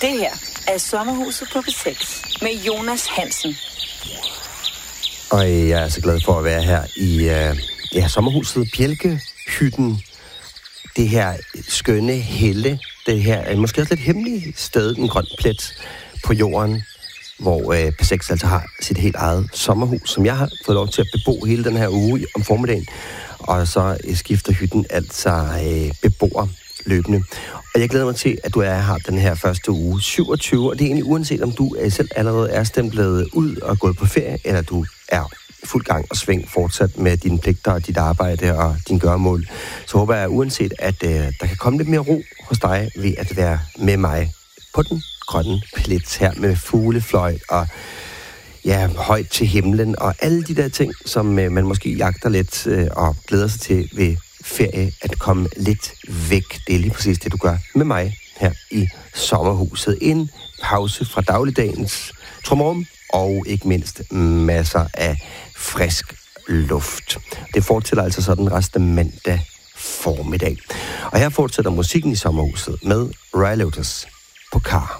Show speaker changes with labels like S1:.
S1: Det her er Sommerhuset på P6 med Jonas Hansen.
S2: Og jeg er så glad for at være her i sommerhuset, Bjælkehytten. Det her skønne helle, det her er måske også lidt hemmelige sted, en grøn plet på jorden, hvor P6 altså har sit helt eget sommerhus, som jeg har fået lov til at bebo hele den her uge om formiddagen. Og så skifter hytten altså beboer løbende. Og jeg glæder mig til, at du er her den her første uge 27, og det er egentlig uanset, om du selv allerede er stemplet ud og gået på ferie, eller du er fuld gang og sving fortsat med dine pligter og dit arbejde og din gøremål. Så håber jeg uanset, at der kan komme lidt mere ro hos dig ved at være med mig på den grønne plet her med fuglefløjt og højt til himlen og alle de der ting, som man måske jagter lidt og glæder sig til ved ferie, at komme lidt væk. Det er lige præcis det, du gør med mig her i sommerhuset. En pause fra dagligdagens trumrum og ikke mindst masser af frisk luft. Det fortsætter altså sådan resten mandag formiddag. Og her fortsætter musikken i sommerhuset med Ray Lotus på Car.